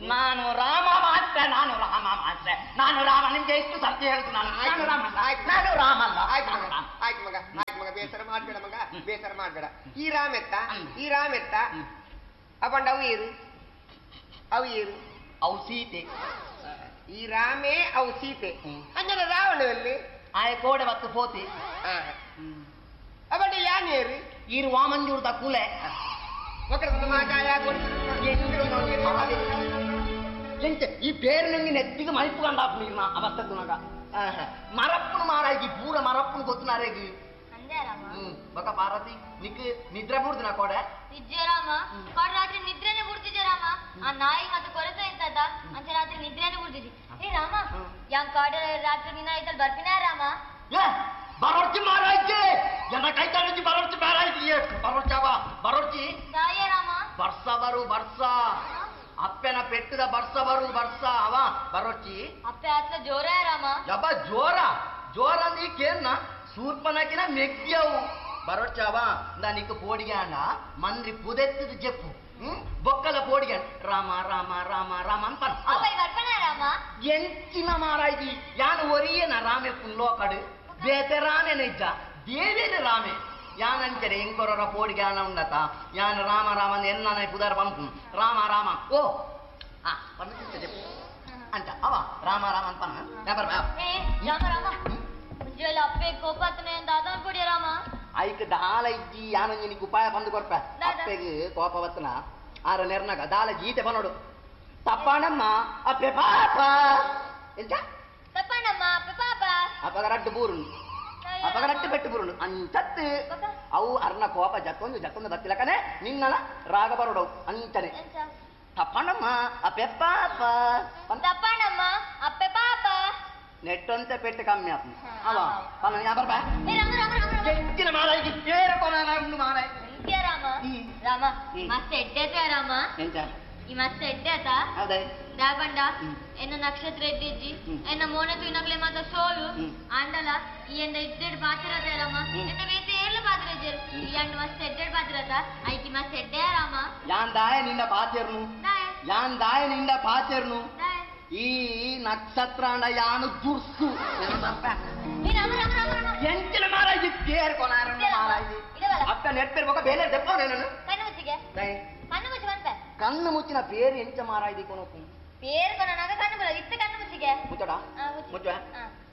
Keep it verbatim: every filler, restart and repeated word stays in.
ನಾನು ರಾಮ ಮಾತ್ರ ನಾನು ರಾಮ ಮಾತ್ರ ನಾನು ರಾಮ ನಿಮ್ಗೆ ಎಷ್ಟು ಸತ್ಯ ಹೇಳ್ತು ನಾನು ನಾನು ರಾಮ ನಾನು ರಾಮ ಅಲ್ಲ ಆಯ್ತು ಮಗ ಆಯ್ತು ಮಗ ಆಯ್ತು ಮಗ ಬೇಸರ ಮಾಡ್ಬೇಡ ಮಗ ಬೇಸರ ಮಾಡ್ಬೇಡ ಈ ರಾಮ ಎತ್ತ ಈ ರಾಮ ಎತ್ತ ಅಪ್ಪಂಡ ಅವು ಏರು ಅವು ಏರು ಅವು ಸೀತೆ ಈ ರಾಮೇ ಅವು ಸೀತೆ ಅಂಜನ ರಾವಣದಲ್ಲಿ ಆಯ ಕೋಡೆ ಬತ್ತು ಪೋತಿ ಅಪ್ಪಂಡ ಯಾನೇರು ಈರು ವಾಮಂಜೂರ್ದ ಕುಲೆ ఒకరికి మాట్లాడా ಎಂತ ಈ ಬೇರೆ ನಂಗೆ ನೆತ್ತಿಗೆ ಮೈಪುಗಂಡಾಪು ನೀನು ಅವತ್ತುನಾಗ ಮರಪ್ಪನು ಮಾರಾಗಿ ಪೂರ ಮರಪ್ಪನು ಗೊತ್ತುನಾರೇಗಿ ಹ್ಮ್ ಬಕ ಪಾರ್ವತಿ ನಿಕ್ ನಿದ್ರೆ ಬುಡ್ದಿನ ಕೋಡೆ ನಿಜರಾಮ ಕೋಡೆ ರಾತ್ರಿ ನಿದ್ರೆನೆ ಬುಡ್ತಿದ್ದೆ ರಾಮ ಆ ನಾಯಿ ಮತ್ತೆ ಕೊರತೆ ಇದ್ದದ ಅಂತ ರಾತ್ರಿ ನಿದ್ರೆನೆ ಬುಡ್ತಿದ್ದಿ ಏ ರಾಮ ಯಾಂ ಕೋಡೆ ರಾತ್ರಿ ನಿನ್ನ ಐತಲ್ ಬರ್ಪಿನ ರಾಮ ಬರೋರ್ಚಿ ಮಾರಾಯ್ಕೆ ಜನ ಕೈ ತಗೊಂಡು ಬರೋರ್ಚಿ ಮಾರಾಯ್ತಿ ಬರೋರ್ಚಾವ ಬರೋರ್ಚಿ ದಾಯ ರಾಮ ಬರ್ಸ ಬರು ಬರ್ಸ ಅಪ್ಪೆನ ಪೆಟ್ಟದ ಬರ್ಸ ಬರು ಬರ್ಸ ಅವ ಬರೋರ್ಚಿ ಅಪ್ಪೆ ಆತ್ಲ ಜೋರ ರಾಮ ಯಬ್ಬ ಜೋರ ಜೋರ ನೀ ಕೇನ್ನ ಸೂರ್ಪನಕಿನ ಮೆಗ್ಗ್ಯವು ಬರೋರ್ಚಾವ ನನಗೆ ಪೋಡಿಗೆ ಅಣ್ಣ ಮಂದ್ರಿ ಪುದೆತ್ತದ ಜಪ್ಪು ಹ್ಮ್ ಬೊಕ್ಕಲ ಪೋಡಿಗೆ ರಾಮ ರಾಮ ರಾಮ ರಾಮ ಅಂತ ಬರ್ಪನ ರಾಮ ಎಂಚಿನ ಮಾರಾಯ್ತಿ ಯಾನು ಒರಿಯನ ರಾಮೆ ಪುಲ್ಲೋ ಕಡು ಬೇತೆರಾನೆ ನಿಜ ದೇವೇನೆ ರಾಮೆ ಯಾನಂಚರೆ ಎಂಕೊರರ ಪೋಡಿಗೆ ಆನ ಉಂಡತ ಯಾನು ರಾಮ ರಾಮ ಎನ್ನ ಪುದರ ಪಂಪು ರಾಮ ರಾಮ ಓ ಆ ಅಂತ ಅವ ರಾಮ ರಾಮ ಅಂತ ರಾಮ ರಾಮ ಮುಂಜಾನೆ ಅಪ್ಪೆ ಕೋಪತ್ತನೆ ಅಂತ ಅದನ್ ಕೊಡಿ ರಾಮ ಐಕ್ ದಾಲ ಇಜ್ಜಿ ಯಾನಂಜನಿಗೆ ಉಪಾಯ ಬಂದು ಕೊಡ್ಪ ಅಪ್ಪೆಗೆ ಕೋಪ ಬತ್ತನ ಆರ ನೆರ್ನಾಗ ದಾಲ ಗೀತೆ ಬನ್ನೋಡು ತಪ್ಪಣಮ್ಮ ಅಪ್ಪೆ ಪಾಪ ಎಂತ ತಪ್ಪಣಮ್ಮ ಅಪ್ಪೆ ಪಾಪ ಅಪಗರಟ್ಟು ಬೂರುಂಡು ಅಪಗರಟ್ಟು ಪೆಟ್ಟು ಬೂರುಂಡು ಅಂತತ್ತು ಅವು ಅರ್ನ ಕೋಪ ಜತ್ತೊಂದು ಜತ್ತೊಂದು ಬತ್ತಿಲ್ಲ ಕನೆ ನಿನ್ನಲ ರಾಗ ಬರೋಡವು ಅಂತಾನೆ ತಪ್ಪಣಮ್ಮ ಅಪ್ಪೆ ಪಾಪ ತಪ್ಪಣಮ್ಮ ಅಪ್ಪೆ ಪಾಪ ನೆಟ್ಟೊಂತ ಪೆಟ್ಟು ಕಮ್ಮಿ ಆತ್ಮ ಅವ ಪನ್ನ ಯಾ ಬರ್ಬಾ ರಾಮ ರಾಮ ರಾಮ ಎಂಚಿನ ಮಾರಾಯಿ ಕೇರ ಕೊನ ಉಂಡು ಮಾರಾಯಿ ಎಂತ್ಯ ರಾಮ ರಾಮ ಮಸ್ತ್ ಎಡ್ಡೆತ ರಾಮ ಎಂತ ಈ ಮಸ್ತ್ ಎಡ್ಡೆತ ಅದೇ ದಾಬಂಡ ಎನ್ನ ನಕ್ಷತ್ರ ಎದ್ದಿಜ್ಜಿ ಎನ್ನ ಮೋನತು ಇನಕ್ಲೆ ಮಾತ ಸೋಲು ಆಂಡಲ ಈ ಎಂದ ಎಡ್ಡೆಡ್ ಪಾತಿರತ ರಾಮ ಎನ್ನ ಬೇತೆ ಏರ್ಲ ಪಾತಿರಜರು ಈ ಅಂಡ ಮಸ್ತ್ ಎಡ್ಡೆಡ್ ಪಾತಿರತ ಐಕಿ ಮಸ್ತ್ ಎಡ್ಡೆ ರಾಮ ಯಾನ್ ದಾಯ ನಿಂದ ಪಾತಿರ್ನು ಯಾನ್ ದಾಯ ನಿಂದ ಪಾತಿರ್ನು ಈ ನಕ್ಷತ್ರ ಅಂಡ ಯಾನು ದುರ್ಸು ಎಂಚಿನ ಮಾರಾಯಿ ಕೇರ್ ಕೊನಾರ ಮಾರಾಯಿ ಅಕ್ಕ ನೆಟ್ಪೇರ್ ಬೊಕ ಬೇರೆ ದೆಪ್ಪ ನಾನು ಕಣ್ಣು ಮುಚ್ಚಿಗೆ ಕಣ್ಣು ಮುಚ್ಚಿ ಬಂತ ಕಣ್ಣು ಮುಚ್ಚಿನ ಬೇರೆ ಎಂಚ ಮಾರಾಯಿ ಕೊನಕು പേര് കൊണ്ടാണ് കണ്ണു ഇത്ത കണ്ണു മുച്ചിക്കേ മുച്ചടാ ആ മുച്ചുവേ ആ